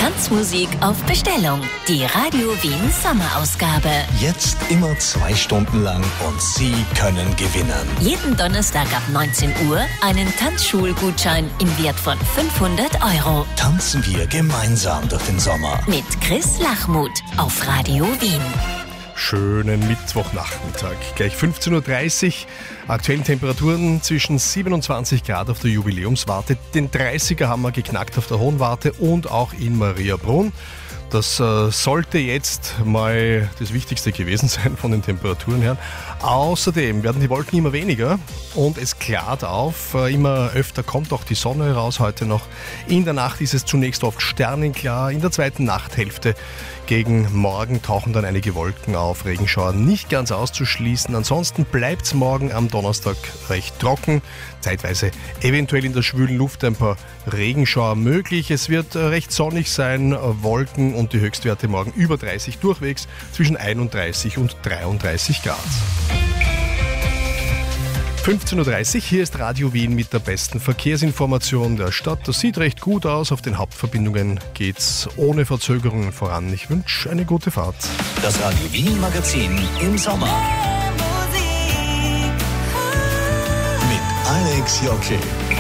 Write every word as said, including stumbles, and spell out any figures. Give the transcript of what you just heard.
Tanzmusik auf Bestellung. Die Radio Wien Sommerausgabe. Jetzt immer zwei Stunden lang und Sie können gewinnen. Jeden Donnerstag ab neunzehn Uhr einen Tanzschulgutschein im Wert von fünfhundert Euro. Tanzen wir gemeinsam durch den Sommer. Mit Chris Lachmuth auf Radio Wien. Schönen Mittwochnachmittag. Gleich fünfzehn Uhr dreißig. Aktuellen Temperaturen zwischen siebenundzwanzig Grad auf der Jubiläumswarte. Den dreißiger haben wir geknackt auf der Hohenwarte und auch in Mariabrunn. Das äh, sollte jetzt mal das Wichtigste gewesen sein von den Temperaturen her. Außerdem werden die Wolken immer weniger und es klart auf. Äh, immer öfter kommt auch die Sonne raus. Heute noch in der Nacht ist es zunächst oft sternenklar. In der zweiten Nachthälfte gegen morgen tauchen dann einige Wolken auf. Regenschauer nicht ganz auszuschließen. Ansonsten bleibt es morgen am Donnerstag recht trocken. Zeitweise eventuell in der schwülen Luft ein paar Regenschauer möglich. Es wird recht sonnig sein, Wolken und die Höchstwerte morgen über dreißig durchwegs, zwischen einunddreißig und dreiunddreißig Grad. fünfzehn Uhr dreißig, hier ist Radio Wien mit der besten Verkehrsinformation der Stadt. Das sieht recht gut aus, auf den Hauptverbindungen geht's ohne Verzögerungen voran. Ich wünsche eine gute Fahrt. Das Radio Wien Magazin im Sommer. Mit Alex Jocke.